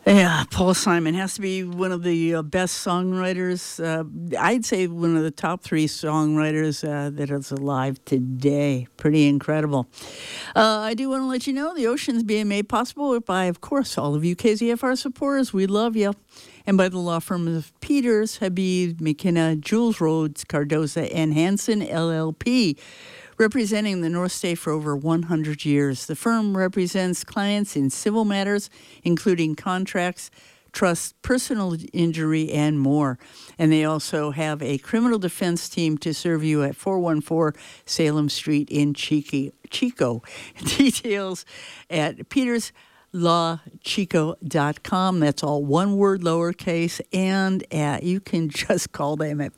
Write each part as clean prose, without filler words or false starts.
Yeah, Paul Simon has to be one of the best songwriters. I'd say one of the top three songwriters that is alive today. Pretty incredible. I do want to let you know the Ocean's being made possible by, of course, all of you KZFR supporters. We love you. And by the law firm of Peters, Habib, McKenna, Jules Rhodes, Cardoza, and Hanson LLP. Representing the North State for over 100 years. The firm represents clients in civil matters, including contracts, trust, personal injury, and more. And they also have a criminal defense team to serve you at 414 Salem Street in Chico. Details at peterslawchico.com. That's all one word, lowercase, and you can just call them at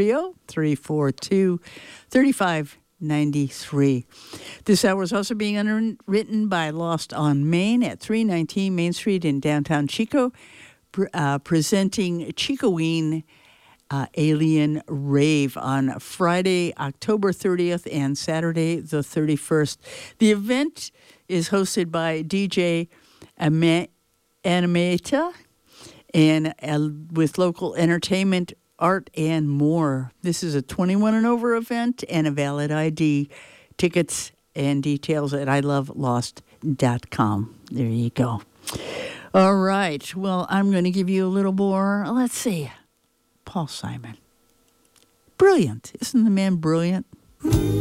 530-342-3593. This hour is also being underwritten by Lost on Main at 319 Main Street in downtown Chico, presenting Chicoine Alien Rave on Friday, October 30th and Saturday the 31st. The event is hosted by DJ Animata and with local entertainment, art, and more. This is a 21 and over event and a valid ID. Tickets and details at ilovelost.com. There you go. All right. Well, I'm going to give you a little more. Let's see. Paul Simon. Brilliant. Isn't the man brilliant?